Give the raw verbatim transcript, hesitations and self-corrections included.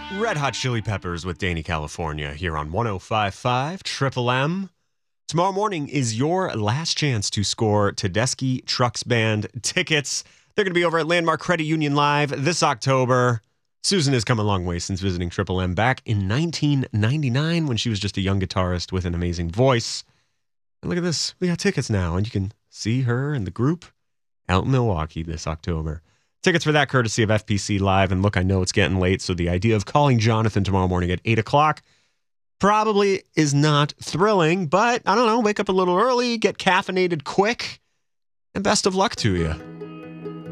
Red Hot Chili Peppers with Danny California here on one oh five point five Triple M. Tomorrow morning is your last chance to score Tedeschi Trucks Band tickets. They're going to be over at Landmark Credit Union Live this October. Susan has come a long way since visiting Triple M back in nineteen ninety-nine when she was just a young guitarist with an amazing voice. And look at this. We got tickets now, and you can see her and the group out in Milwaukee this October. Tickets for that courtesy of F P C Live. And look, I know it's getting late, so the idea of calling Jonathan tomorrow morning at eight o'clock probably is not thrilling, but I don't know, wake up a little early, get caffeinated quick, and best of luck to you.